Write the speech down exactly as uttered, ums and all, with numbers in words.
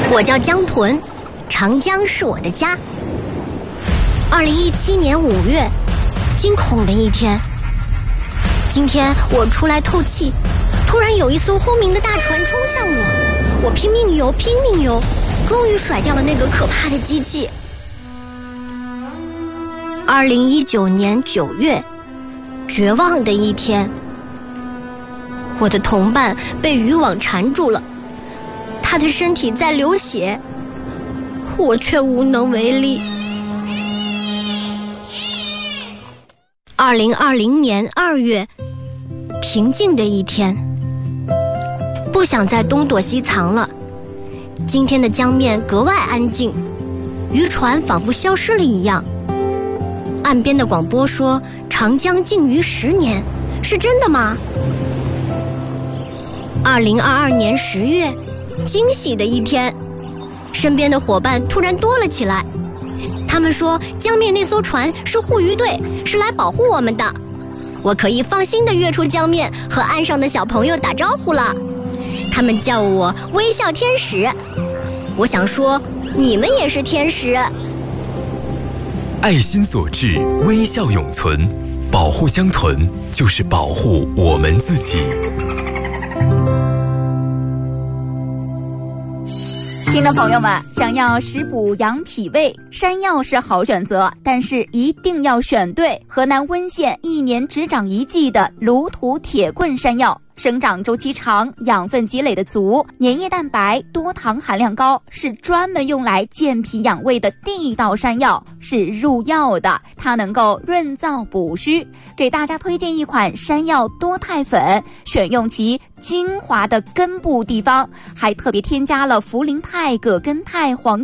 我叫江豚，长江是我的家。二零一七年五月，惊恐的一天。今天我出来透气，突然有一艘轰鸣的大船冲向我，我拼命游，拼命游，终于甩掉了那个可怕的机器。二零一九年九月，绝望的一天。我的同伴被渔网缠住了，他的身体在流血，我却无能为力。二零二零年二月，平静的一天。不想再东躲西藏了，今天的江面格外安静，渔船仿佛消失了一样。岸边的广播说长江静渔十年，是真的吗？二零二二年十月，惊喜的一天，身边的伙伴突然多了起来。他们说江面那艘船是护渔队，是来保护我们的。我可以放心地跃出江面，和岸上的小朋友打招呼了。他们叫我微笑天使。我想说，你们也是天使。 爱心所致，微笑永存。保护江豚，就是保护我们自己。 听众朋友们，想要食补养脾胃，山药是好选择，但是一定要选对河南温县一年只长一季的芦土铁棍山药。生长周期长，养分积累的足，粘液蛋白多，糖含量高，是专门用来健脾养胃的地道山药，是入药的，它能够润燥补虚。给大家推荐一款山药多肽粉，选用其精华的根部地方，还特别添加了茯苓肽、葛根肽、黄